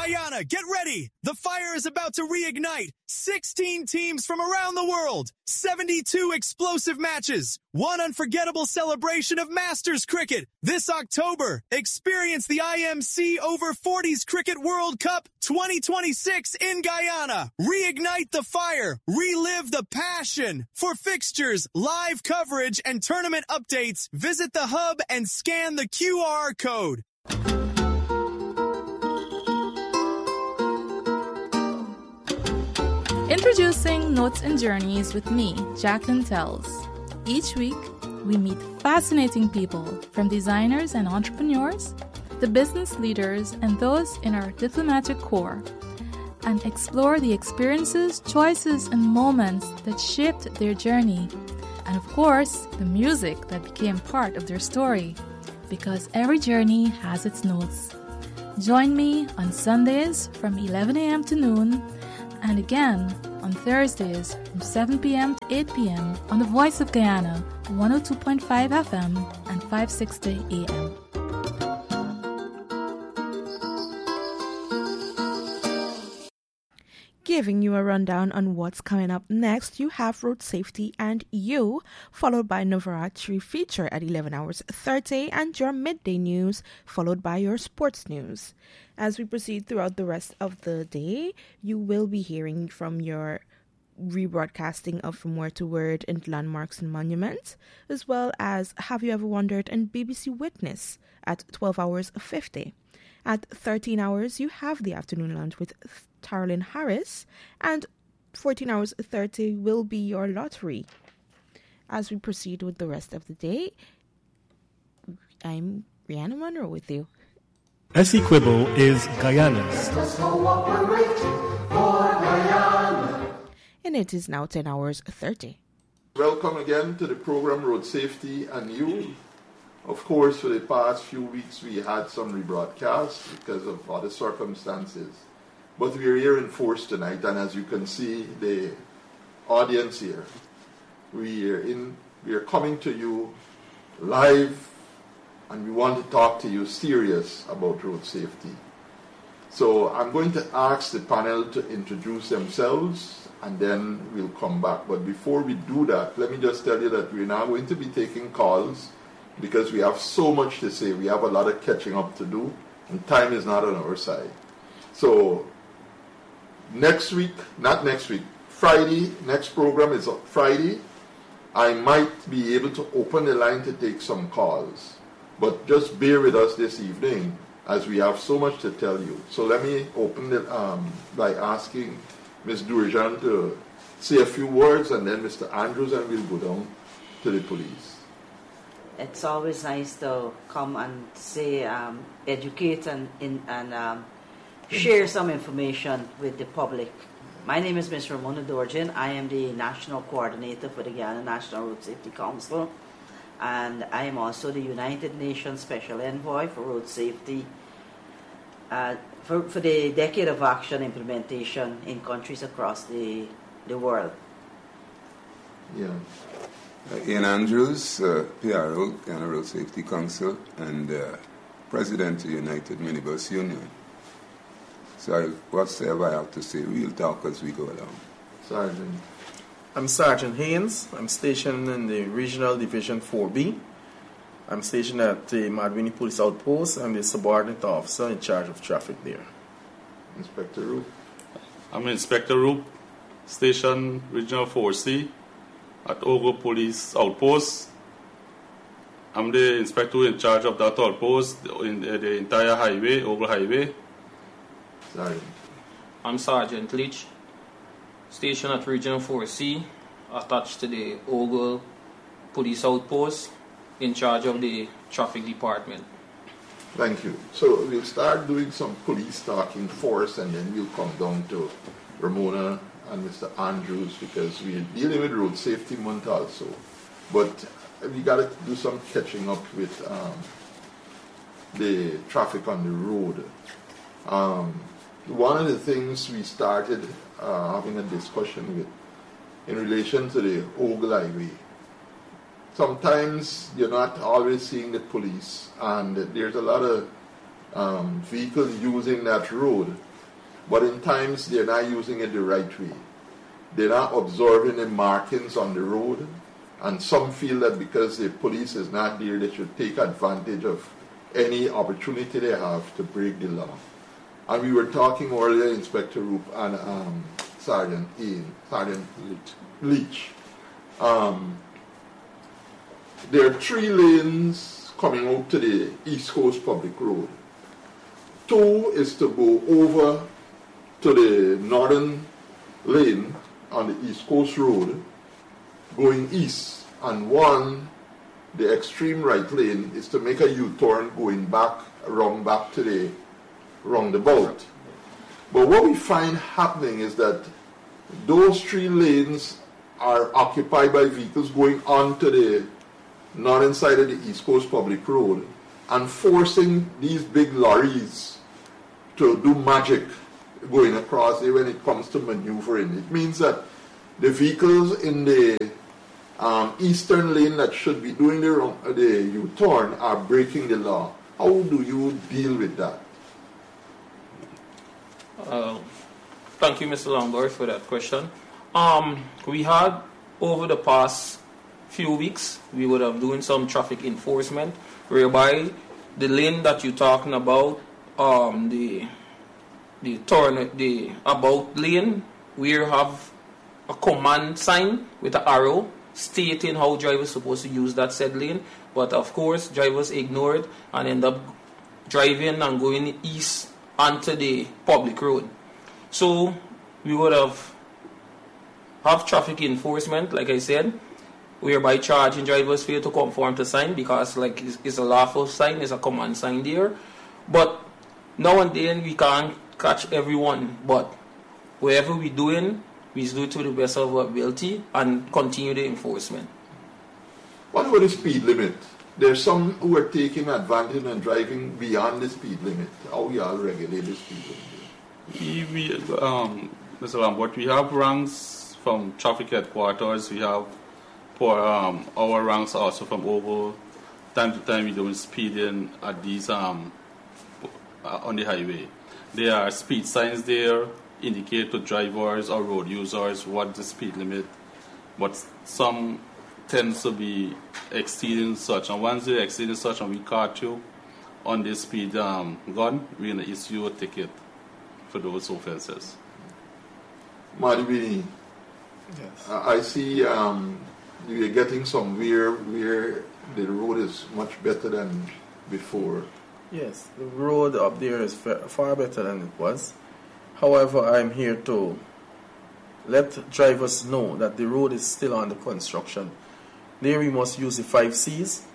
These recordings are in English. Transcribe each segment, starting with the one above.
Guyana, get ready! The fire is about to reignite. 16 teams from around the world, 72 explosive matches, one unforgettable celebration of Masters cricket. This October, experience the IMC Over 40s Cricket World Cup 2026 in Guyana. Reignite the fire, relive the passion. For fixtures, live coverage, and tournament updates, visit the hub and scan the QR code. Introducing Notes and Journeys with me, Jacqueline Tells. Each week, we meet fascinating people, from designers and entrepreneurs, to business leaders and those in our diplomatic corps, and explore the experiences, choices, and moments that shaped their journey, and of course, the music that became part of their story, because every journey has its notes. Join me on Sundays from 11 a.m. to noon, and again on Thursdays from 7 p.m. to 8 p.m. on the Voice of Guyana, 102.5 FM and 560 AM. Giving you a rundown on what's coming up next, you have Road Safety and You, followed by Navaratri feature at 11 hours 30, and your midday news, followed by your sports news. As we proceed throughout the rest of the day, you will be hearing from your rebroadcasting of From Word to Word and Landmarks and Monuments, as well as Have You Ever Wondered and BBC Witness at 12 hours 50. At 13 hours, you have the afternoon lunch with Tarlin Harris, and 14 hours 30 will be your lottery. As we proceed with the rest of the day, I'm Rihanna Monroe with you. Essequibo is Guyana's. And it is now 10 hours 30. Welcome again to the program Road Safety and You. Of course, for the past few weeks we had some rebroadcasts because of other circumstances. But we are here in force tonight, and as you can see, the audience here, we are coming to you live, and we want to talk to you serious about road safety. So I'm going to ask the panel to introduce themselves, and then we'll come back. But before we do that, let me just tell you that we're now going to be taking calls because we have so much to say. We have a lot of catching up to do, and time is not on our side. So Friday, next program is Friday. I might be able to open the line to take some calls, but just bear with us this evening as we have so much to tell you. So let me open it by asking Ms. Durjan to say a few words, and then Mr. Andrews, and we'll go down to the police. It's always nice to come and say, educate and share some information with the public. My name is Ms. Ramona Dorjan. I am the National Coordinator for the Guyana National Road Safety Council, and I am also the United Nations Special Envoy for Road Safety for the Decade of Action implementation in countries across the world. Yeah. Ian Andrews, PRO, Guyana Road Safety Council, and President of the United Minibus Union. So whatsoever I have to say, we'll talk as we go along. Sergeant. I'm Sergeant Haynes. I'm stationed in the Regional Division 4B. I'm stationed at the Madwini Police Outpost. I'm the subordinate officer in charge of traffic there. Inspector Roop. I'm Inspector Roop, stationed Regional 4C at Ogo Police Outpost. I'm the inspector in charge of that outpost in the entire highway, Ogo Highway. Sergeant. I'm Sergeant Leach, stationed at Regional 4C, attached to the Ogle Police Outpost, in charge of the traffic department. Thank you. So we'll start doing some police talking first, and then we'll come down to Ramona and Mr. Andrews, because we're dealing with Road Safety Month also. But we got to do some catching up with the traffic on the road. One of the things we started having a discussion with in relation to the Ogle Highway. Sometimes you're not always seeing the police, and there's a lot of vehicles using that road. but in times they're not using it the right way. They're not observing the markings on the road, and some feel that because the police is not there, they should take advantage of any opportunity they have to break the law. And we were talking earlier, Inspector Roop and Sergeant Leach. There are 3 lanes coming out to the East Coast Public Road. 2 is to go over to the northern lane on the East Coast Road, going east, and 1, the extreme right lane, is to make a U-turn going back to the roundabout. But what we find happening is that those 3 lanes are occupied by vehicles going onto the northern side of the East Coast Public Road and forcing these big lorries to do magic going across there when it comes to maneuvering. It means that the vehicles in the eastern lane that should be doing the U-turn are breaking the law. How do you deal with that? Thank you, Mr. Lombard, for that question. We had, over the past few weeks, we would have doing some traffic enforcement, whereby the lane that you're talking about, the about lane, we have a command sign with an arrow stating how drivers supposed to use that said lane. But of course, drivers ignore it and end up driving and going east onto the public road. So we would have traffic enforcement, like I said, whereby charging drivers fail to conform to sign, because like it's a lawful sign, it's a command sign there. But now and then we can't catch everyone, but wherever we're doing, we do it to the best of our ability and continue the enforcement. What about the speed limit? There's some who are taking advantage and driving beyond the speed limit. How we all regulate the speed limit? Mr. Lambert, we have ranks from traffic headquarters. We have for our ranks also from over. Time to time we doing speeding at these on the highway. There are speed signs there, indicate to drivers or road users what the speed limit, but some tends to be exceeding such, and once they exceed such and we catch you on the speed gun, we're going to issue you a ticket for those offenses. Madhubini, yes. I see you're getting somewhere where the road is much better than before. Yes, the road up there is far better than it was. However, I'm here to let drivers know that the road is still under construction. There we must use the 5 C's.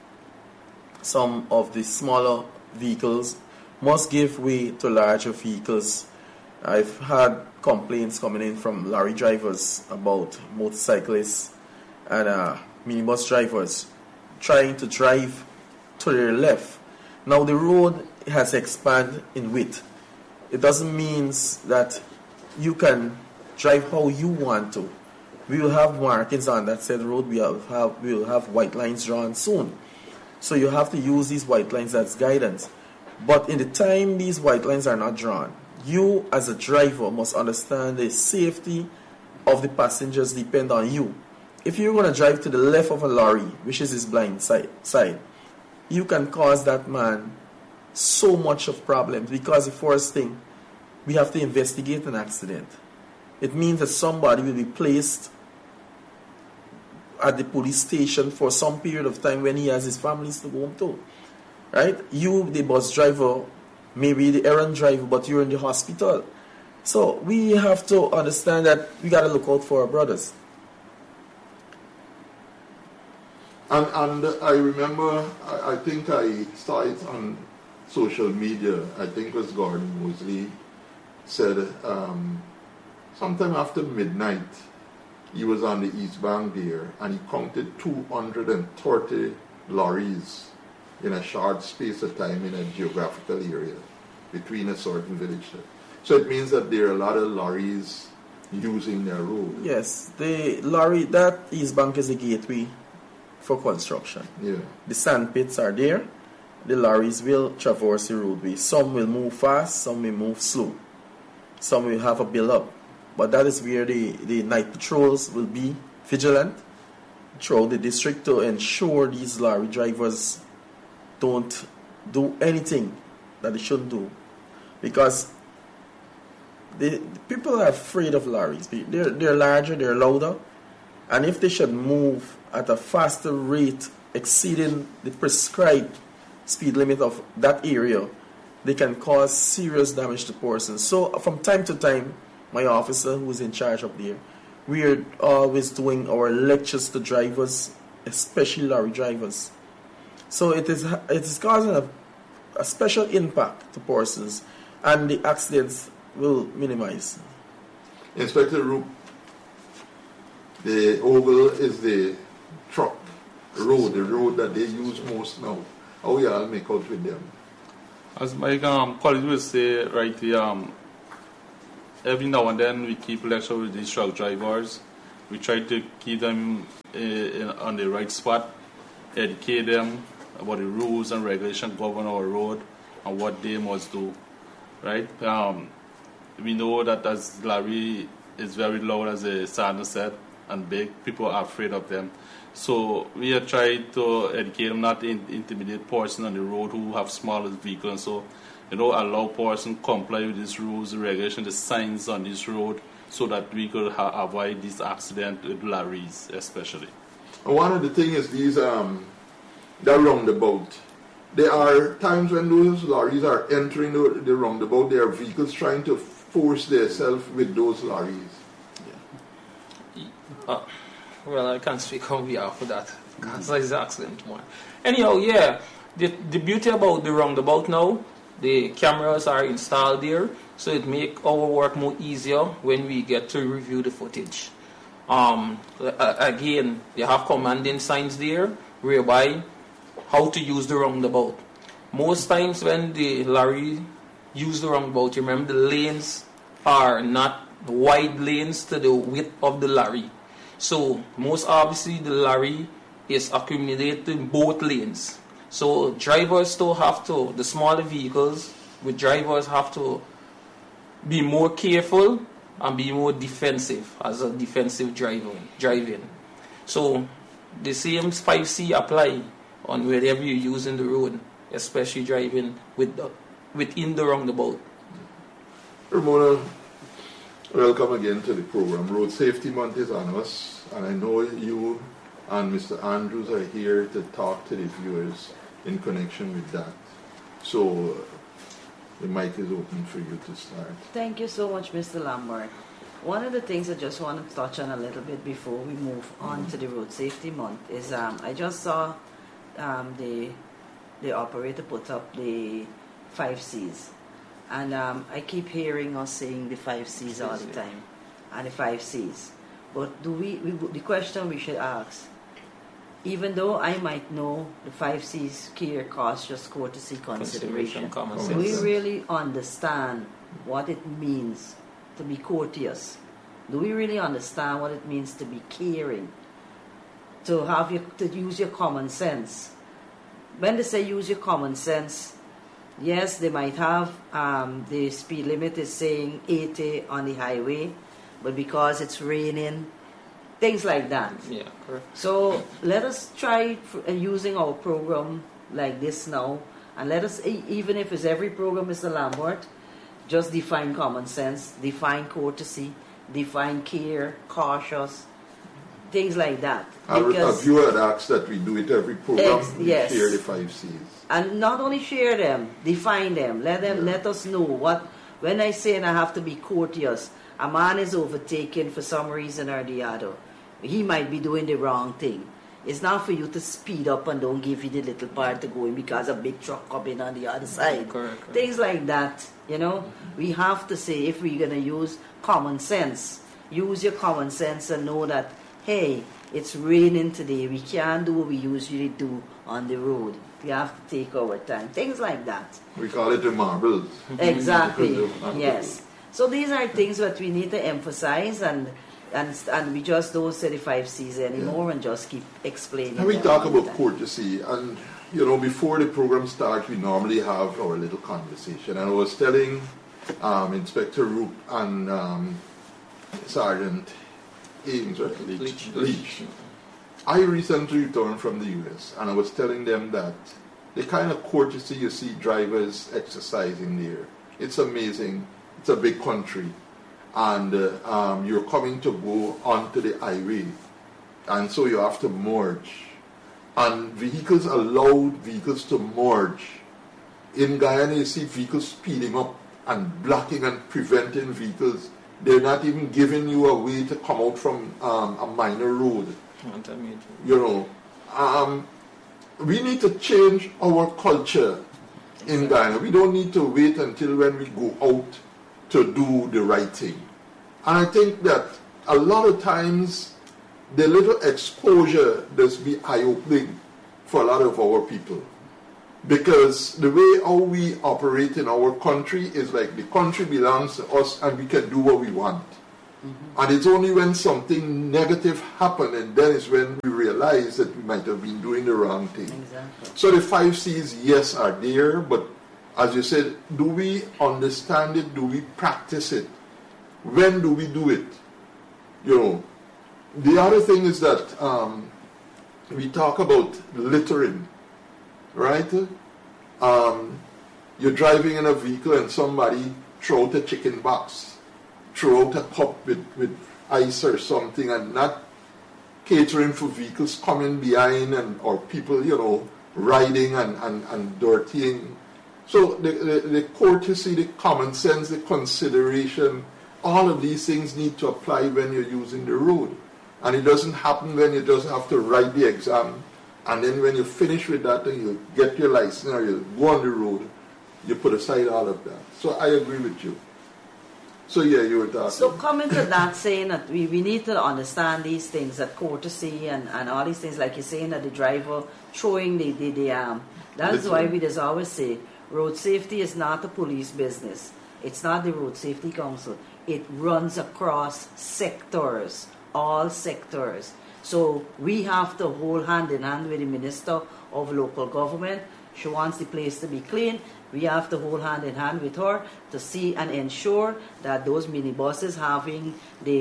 Some of the smaller vehicles must give way to larger vehicles. I've had complaints coming in from lorry drivers about motorcyclists and minibus drivers trying to drive to their left. Now the road has expanded in width. It doesn't mean that you can drive how you want to. We will have markings on that said road. We will have white lines drawn soon. So you have to use these white lines as guidance. But in the time these white lines are not drawn, you as a driver must understand the safety of the passengers depend on you. If you're going to drive to the left of a lorry, which is his blind side, you can cause that man so much of problems, because the first thing, we have to investigate an accident. It means that somebody will be placed at the police station for some period of time when he has his families to go home to. Right? You, the bus driver, maybe the errand driver, but you're in the hospital. So we have to understand that we got to look out for our brothers. And I remember, I think I saw it on social media, I think it was Gordon Mosley, said sometime after midnight, he was on the East Bank there, and he counted 230 lorries in a short space of time in a geographical area between a certain village. So it means that there are a lot of lorries using their road. Yes, the lorry, that East Bank is a gateway for construction. Yeah. The sand pits are there. The lorries will traverse the roadway. Some will move fast, some will move slow. some will have a build-up. But that is where the night patrols will be vigilant throughout the district to ensure these lorry drivers don't do anything that they shouldn't do. Because the people are afraid of lorries. They're larger, they're louder, and if they should move at a faster rate exceeding the prescribed speed limit of that area, they can cause serious damage to persons. So from time to time, my officer who's in charge up there, we are always doing our lectures to drivers, especially lorry drivers. So it is causing a special impact to persons, and the accidents will minimize. Inspector Roop, the oval is the truck road, the road that they use most now. How y'all make out with them? As my colleague will say right here, every now and then we keep lecture with these truck drivers. We try to keep them on the right spot, educate them about the rules and regulations govern our road and what they must do. Right? We know that as Larry is very loud, as Sandra said, and big, people are afraid of them. So we are trying to educate them, not to intimidate persons on the road who have smaller vehicles. So, allow persons comply with these rules, the regulations, the signs on this road, so that we could avoid these accidents with lorries, especially. One of the things is these the roundabout. There are times when those lorries are entering the roundabout. There are vehicles trying to force themselves with those lorries. Yeah. Well, I can't speak on behalf of that because it's an accident one. Anyhow, yeah, the beauty about the roundabout now, the cameras are installed there, so it makes our work more easier when we get to review the footage. Again, they have commanding signs there whereby how to use the roundabout. Most times when the lorry use the roundabout, you remember the lanes are not wide lanes to the width of the lorry. So most obviously the lorry is accumulating both lanes. So drivers still have to, the smaller vehicles with drivers have to be more careful and be more defensive as a defensive driving. So the same 5C apply on wherever you're using the road, especially driving within the roundabout. Ramona, welcome again to the program. Road Safety Month is on us, and I know you and Mr. Andrews are here to talk to the viewers in connection with that. So the mic is open for you to start. Thank you so much, Mr. Lambert. One of the things I just want to touch on a little bit before we move on to the Road Safety Month is I just saw the operator put up the 5Cs. And I keep hearing us saying the 5Cs all the time, and the 5Cs. But the question we should ask, even though I might know the 5Cs care, cautious, courtesy, consideration, do we really understand what it means to be courteous? Do we really understand what it means to be caring? To use your common sense. When they say use your common sense, yes, they might have the speed limit is saying 80 on the highway, but because it's raining, things like that. Yeah, correct. So let us try using our program like this now, and let us, even if it's every program, Mr. Lambert, just define common sense, define courtesy, define care, cautious, things like that. A viewer had asked that we do it every program, yes. Share the 5Cs. And not only share them, define them. Let us know what. When I say I have to be courteous, a man is overtaken for some reason or the other. He might be doing the wrong thing. It's not for you to speed up and don't give you the little part to go in because a big truck coming on the other side. Correct. Things like that, We have to say, if we're going to use common sense, use your common sense and know that, hey, it's raining today. We can't do what we usually do on the road. We have to take our time. Things like that. We call it the marbles. Exactly. Yes. So these are things that we need to emphasize, and we just don't say the 5Cs anymore and just keep explaining. And we talk about courtesy, and before the program starts, we normally have our little conversation. And I was telling Inspector Roop and Sergeant Ames, right? Leach. I recently returned from the US, and I was telling them that the kind of courtesy you see drivers exercising there, it's amazing. It's a big country, and you're coming to go onto the highway, and so you have to merge. And vehicles allowed vehicles to merge. In Guyana, you see vehicles speeding up and blocking and preventing vehicles. They're not even giving you a way to come out from a minor road. You know, we need to change our culture in Guyana. We don't need to wait until when we go out to do the right thing. And I think that a lot of times the little exposure does be eye-opening for a lot of our people. Because the way how we operate in our country is like the country belongs to us and we can do what we want. Mm-hmm. And it's only when something negative happens, and then is when we realize that we might have been doing the wrong thing. Exactly. So the 5 C's, yes, are there, but as you said, do we understand it? Do we practice it? When do we do it? You know, the other thing is that we talk about littering, right? You're driving in a vehicle and somebody throw out a chicken box, throw out a cup with ice or something, and not catering for vehicles coming behind or people, you know, riding and dirtying. So the courtesy, the common sense, the consideration, all of these things need to apply when you're using the road. And it doesn't happen when you just have to write the exam, and then when you finish with that and you get your license or you go on the road, you put aside all of that. So I agree with you. So yeah, you were talking. So coming to that, saying that we need to understand these things, that courtesy and all these things, like you're saying that the driver throwing the arm. That's why we just always say road safety is not a police business. It's not the Road Safety Council. It runs across sectors, all sectors. So we have to hold hand in hand with the Minister of Local Government. She wants the place to be clean. We have to hold hand in hand with her to see and ensure that those minibuses having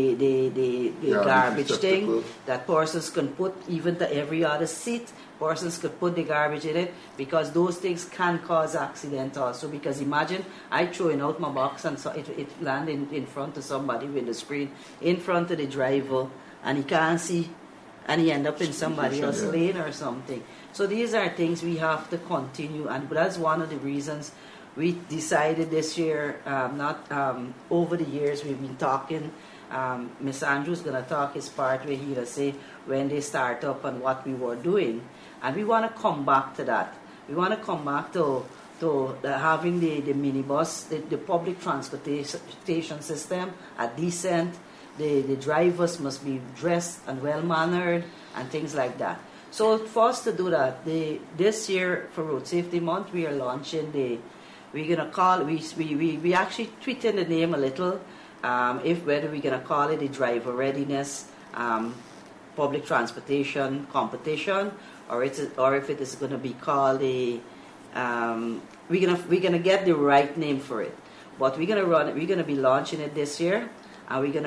the garbage thing, that persons can put even to every other seat, persons could put the garbage in it, because those things can cause accident also. Because imagine I throwing out my box and so it land in front of somebody with the screen in front of the driver, and he can't see, and he end up in somebody else's lane or something. So these are things we have to continue, and that's one of the reasons we decided this year, over the years we've been talking. Ms. Andrews going to talk his part where he'll say when they start up and what we were doing. And we want to come back to that. We want to come back to having the minibus, the public transportation system, a decent. The drivers must be dressed and well-mannered and things like that. So for us to do that, this year for Road Safety Month, we are launching we're going to call, we actually tweeted the name a little, whether we're going to call it the Driver Readiness Public Transportation Competition, or if it is going to be called we're going to get the right name for it. But we're going to be launching it this year, and we're going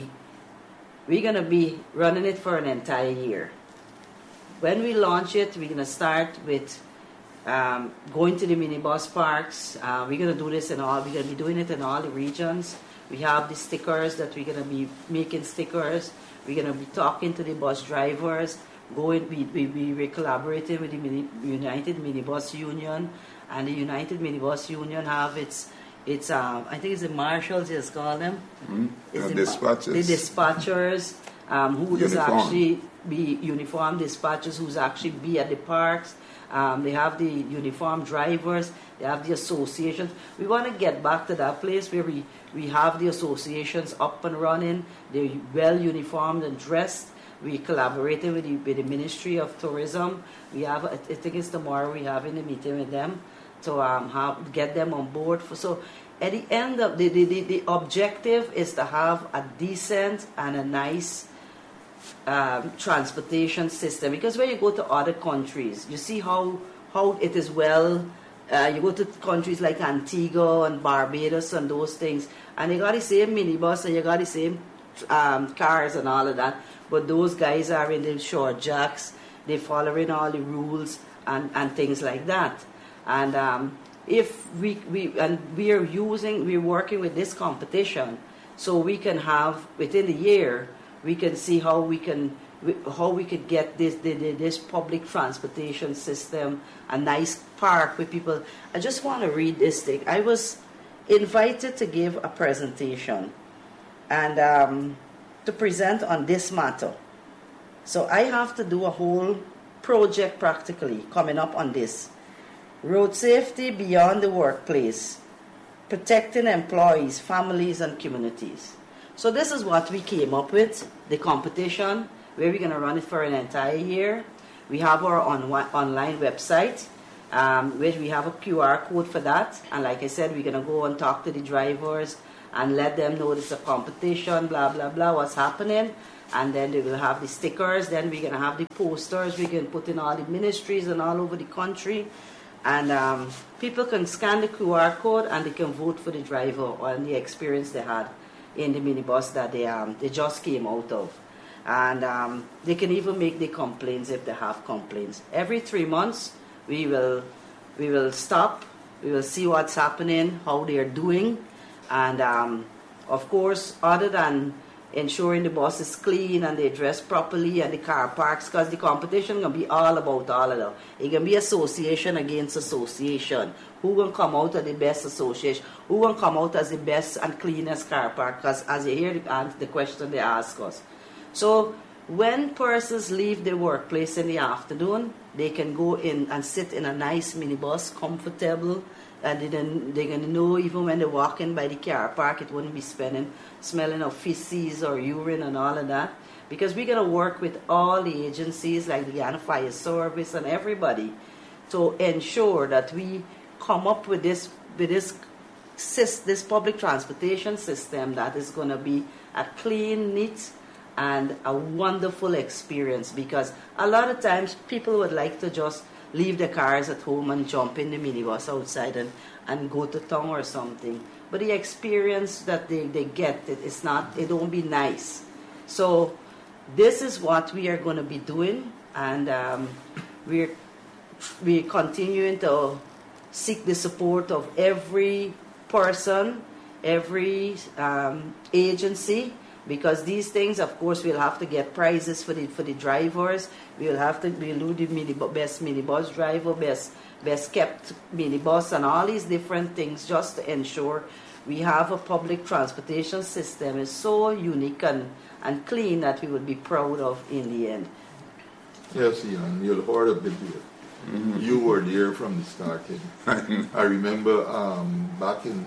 to be running it for an entire year. When we launch it, we're going to start with going to the minibus parks. We're going to do this we're going to be doing it in all the regions. We have the stickers that we're going to be making stickers. We're going to be talking to the bus drivers. We're collaborating with the United Minibus Union, and the United Minibus Union have its I think it's the marshals, just call them. The dispatchers. The dispatchers, who is actually be uniformed dispatchers, who's actually be at the parks. They have the uniformed drivers. They have the associations. We want to get back to that place where we have the associations up and running. They're well uniformed and dressed. We collaborated with the Ministry of Tourism. We have, I think it's tomorrow, we have in a meeting with them to get them on board. So at the end of the objective is to have a decent and a nice transportation system. Because when you go to other countries, you see how it is well You go to countries like Antigua and Barbados and those things, and you got the same minibus and you got the same cars and all of that, but those guys are in the short jacks, they're following all the rules and things like that. And if we're working with this competition, so we can have within the year, we can see how we could get this public transportation system, a nice park with people. I just want to read this thing. I was invited to give a presentation and to present on this matter. So I have to do a whole project practically coming up on this. Road safety beyond the workplace, protecting employees, families, and communities. So this is what we came up with, the competition, where we're going to run it for an entire year. We have our online website, where we have a QR code for that. And like I said, we're going to go and talk to the drivers and let them know it's a competition, blah, blah, blah, what's happening. And then they will have the stickers. Then we're going to have the posters. We can put in all the ministries and all over the country. And people can scan the QR code and they can vote for the driver and the experience they had in the minibus that they just came out of. And they can even make the complaints if they have complaints. Every 3 months, we will stop. We will see what's happening, how they are doing. And of course, other than ensuring the bus is clean and they dress properly and the car parks, because the competition going to be all about all of that. It can be association against association. Who will come out as the best association? Who will come out as the best and cleanest car park? Because as you hear the question they ask us. So when persons leave their workplace in the afternoon, they can go in and sit in a nice minibus, comfortable, and they're going to know even when they're walking by the car park, it wouldn't be smelling of feces or urine and all of that. Because we're going to work with all the agencies like the Guyana Fire Service and everybody to ensure that we come up with this public transportation system that is going to be a clean, neat, and a wonderful experience. Because a lot of times people would like to just leave their cars at home and jump in the minibus outside and go to town or something. But the experience that they get, it don't be nice. So this is what we are going to be doing, and we're continuing to seek the support of every person, every agency, because these things, of course, we'll have to get prizes for the drivers. We'll do the best minibus driver, best kept minibus, and all these different things just to ensure we have a public transportation system is so unique and clean that we would be proud of in the end. Yes, Ian, you'll heard a bit here. Mm-hmm. You were there from the start. I remember back in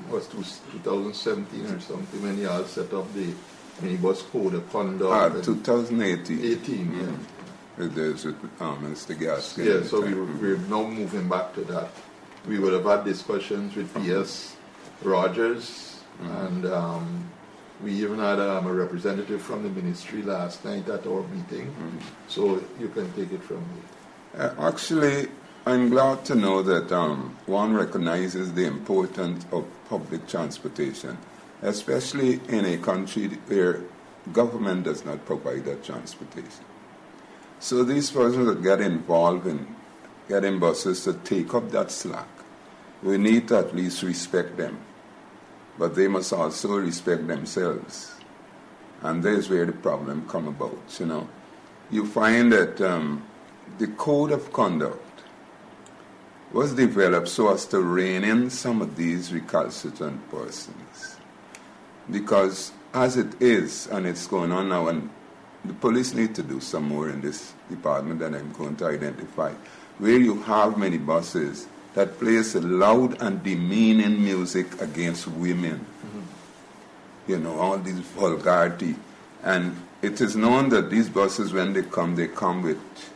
2017 or something when you all set up the minibus code of conduct. 2018. 18, yeah. There's Mr. Gaskin. Yeah, so we're now moving back to that. We would have had discussions with P.S. Rogers, and we even had a representative from the ministry last night at our meeting. So you can take it from here. Actually, I'm glad to know that one recognizes the importance of public transportation, especially in a country where government does not provide that transportation. So these persons that get involved in getting buses to take up that slack, we need to at least respect them. But they must also respect themselves. And there's where the problem come about, you know. You find that the code of conduct was developed so as to rein in some of these recalcitrant persons. Because as it is, and it's going on now, and the police need to do some more in this department that I'm going to identify, where you have many buses that plays loud and demeaning music against women. You know, all this vulgarity. And it is known that these buses, when they come with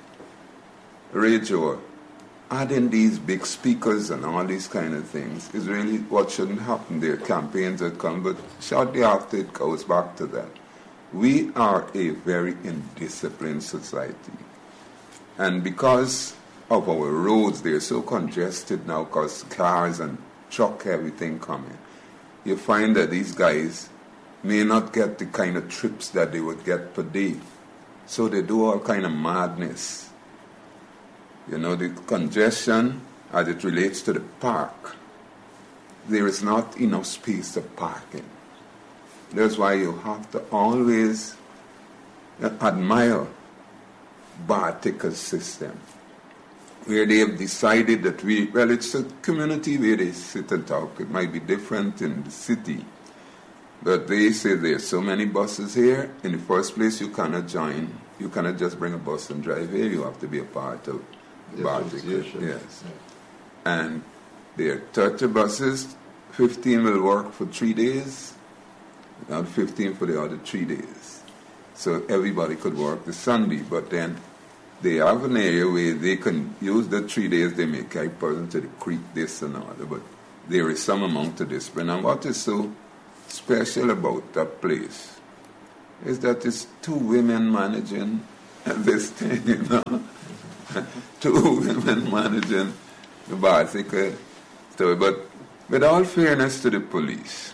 radio, adding these big speakers and all these kind of things is really what shouldn't happen. There are campaigns that come, but shortly after it goes back to that. We are a very indisciplined society. And because of our roads, they're so congested now because cars and truck, everything coming. You find that these guys may not get the kind of trips that they would get per day. So they do all kind of madness. You know, the congestion as it relates to the park, there is not enough space to park in. That's why you have to always admire Barticker's system, where they have decided that it's a community where they sit and talk. It might be different in the city, but they say there's so many buses here. In the first place, you cannot join. You cannot just bring a bus and drive here. You have to be a part of Barticker. Yes. And there are 30 buses. 15 will work for 3 days, and 15 for the other 3 days. So everybody could work the Sunday, but then they have an area where they can use the 3 days they may carry person to the creek, this and other, but there is some amount of discipline. And what is so special about that place is that it's 2 women managing this thing, you know. 2 women managing the Barticker story. But with all fairness to the police,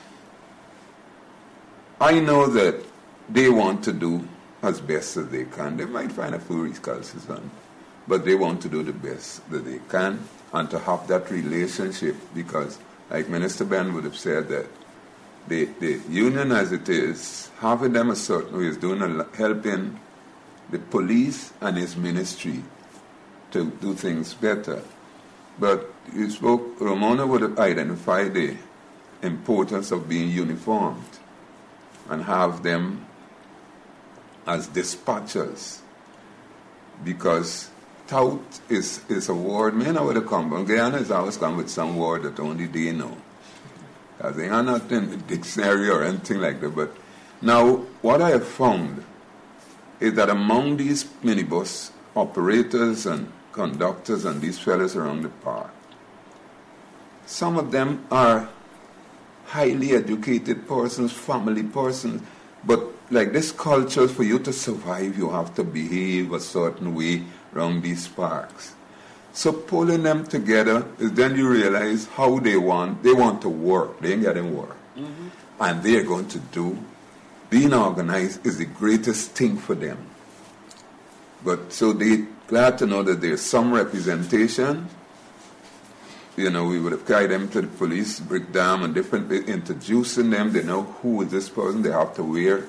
I know that they want to do as best as they can. They might find a few recalcitrant, but they want to do the best that they can and to have that relationship, because, like Minister Ben would have said, that the union as it is, having them a certain way is helping the police and his ministry to do things better. But you spoke, Ramona would have identified the importance of being uniformed and have them as dispatchers, because tout is a word, men are with come, but Guyana is always come with some word that only they know. Because they are not in the dictionary or anything like that. But now, what I have found is that among these minibus operators and conductors and these fellows around the park, some of them are highly educated persons, family persons, but like this culture, for you to survive, you have to behave a certain way around these parks. So pulling them together is then you realize how they want to work. They ain't getting work. Mm-hmm. And they're going to do, being organized is the greatest thing for them. But so they're glad to know that there's some representation. You know, we would have carried them to the police, break down and different, introducing them. They know who is this person. They have to wear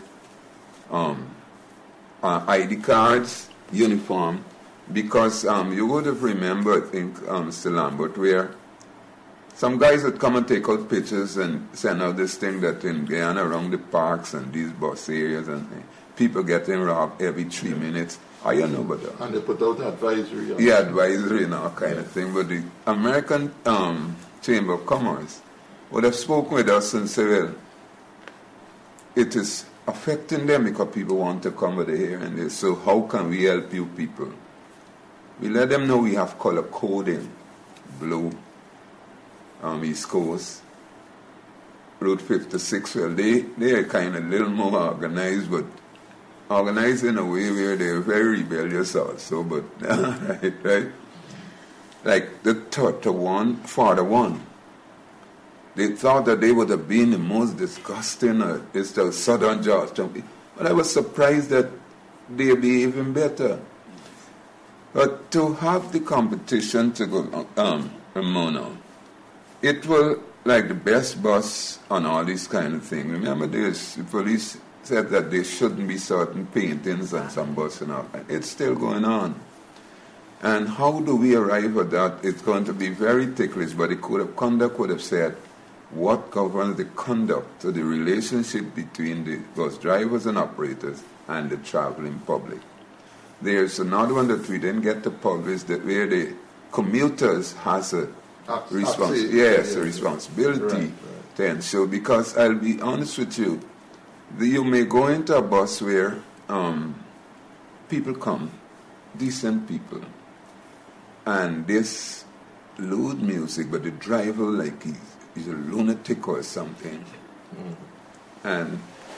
ID cards, uniform, because you would have remembered, I think, Mr. Lambert, where some guys would come and take out pictures and send out this thing that in Guyana around the parks and these bus areas and people getting robbed every 3 minutes. I don't know about that. And they put out advisory. Yeah, advisory and all kind of thing. But the American Chamber of Commerce would have spoken with us and said, well, it is affecting them because people want to come over here and this. So how can we help you people? We let them know we have color coding. Blue, East Coast, Route 56. Well, they are kind of a little more organized, but organized in a way where they're very rebellious also, but right? Like the 41, they thought that they would have been the most disgusting, it's the Southern Georgetown. But I was surprised that they'd be even better. But to have the competition to go, Ramona, it will, like the best bus on all these kind of things. Remember, the police said that there shouldn't be certain paintings on some bus and all. It's still going on. And how do we arrive at that? It's going to be very ticklish, but the conduct would have said what governs the conduct of the relationship between the bus drivers and operators and the traveling public. There's another one that we didn't get to publish, that where the commuters has a responsibility to ensure, because I'll be honest with you, you may go into a bus where people come, decent people, and this loud music, but the driver, like he's a lunatic or something. Mm. And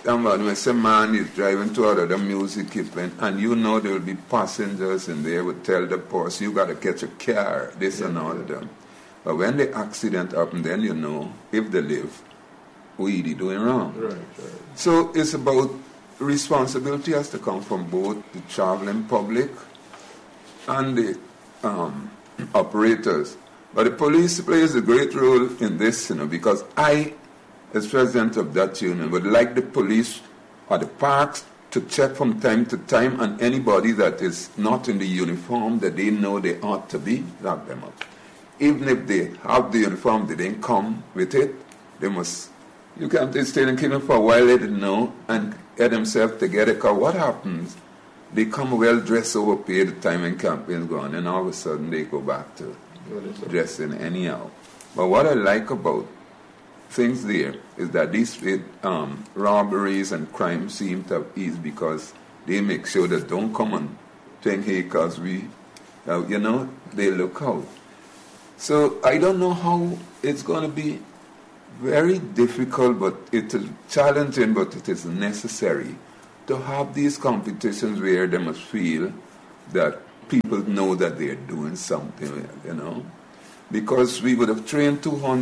when some man is driving to other music equipment, and you know there will be passengers in there would tell the person, you got to catch a car, this and all of them. But when the accident happened, then you know, if they live, what are they doing wrong? Right. So it's about responsibility has to come from both the traveling public and the operators. But the police plays a great role in this, because I, as president of that union, would like the police or the parks to check from time to time on anybody that is not in the uniform that they know they ought to be, lock them up. Even if they have the uniform, they didn't come with it, they must, you can't stay and keep them for a while, they didn't know, and get themselves together, because what happens, they come well dressed, overpaid, the time when campaigns go on, and all of a sudden they go back to dressing anyhow. But what I like about things there is that these robberies and crime seem to have eased, because they make sure that don't come and think, hey, because we, they look out. So I don't know how it's going to be. Very difficult, but it is challenging, but it is necessary to have these competitions where they must feel that people know that they're doing something, because we would have trained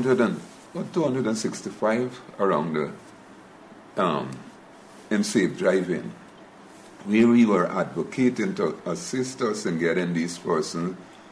265 around the in safe driving, where we were advocating to assist us in getting these persons